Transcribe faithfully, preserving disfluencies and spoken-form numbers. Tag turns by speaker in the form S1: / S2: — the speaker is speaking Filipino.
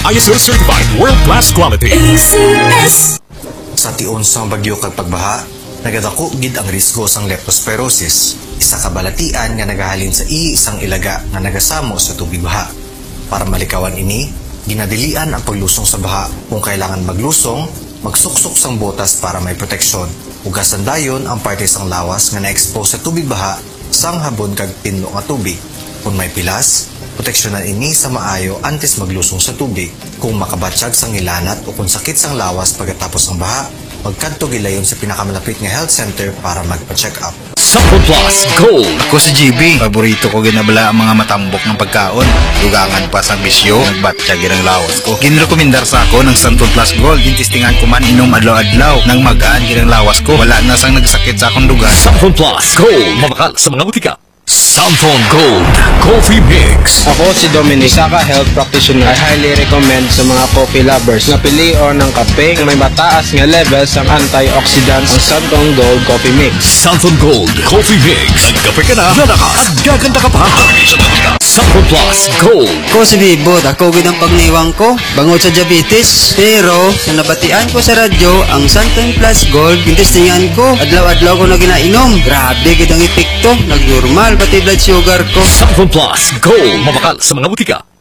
S1: I S O certified world-class quality.
S2: A C S.
S3: Sa tion sang bagyo kag pagbaha, nagadako gid ang risko sang leptospirosis, isa ka balatian nga nagahalin sa iisang ilaga nga nagasamo sa tubig baha. Para malikawan ini, ginadilian ang paglusong sa baha. Kung kailangan maglusong, magsuksok sang botas para may proteksyon. Ugasan dayon ang parte sang lawas nga na-expose sa tubig baha sang habon kag tinlo nga tubig. Kung may pilas, proteksyonan ini sa maayo antes maglusong sa tubig. Kung makabatsyag sang ilanat o kung sakit sang lawas pagkatapos ng baha, magkadto gilayon sa pinakamalapit nga health center para magpa-check up.
S1: Sample Plus Gold.
S4: Ako si G B, paborito ko ginabala ang mga matambok ng pagkaon. Dugangan pa sa bisyo, nagbatsyag ang lawas ko. Ginrekomendar sa ako ng Sample Plus Gold. Gintistingan ko man inom adlaw-adlaw nang magaan ginang lawas ko. Wala na sang nagsakit sa akong dugan.
S1: Sample Plus Gold. Mabakal sa mga butika. Sample Gold Coffee Mix.
S5: Ako si Dominic, isa ka health practitioner. I highly recommend sa mga coffee lovers na pilion ng kape na may mataas nga levels ang antioxidants ang Samsung Gold Coffee Mix.
S1: Sample Gold Coffee Mix. Nagkape ka na, nalaka at gaganda ka pa. Sample Plus Gold.
S6: Ko si Bibot, ako gid ang pagniwang ko bangod sa diabetes. Pero sa nabatian ko sa radyo ang Samsung Plus Gold, gintistingan ko adlaw-adlaw ko na ginainom. Grabe gid ang epekto, nagnormal pati blood sugar ko.
S1: Sample Plus Gold. Mabakal sa mga butika.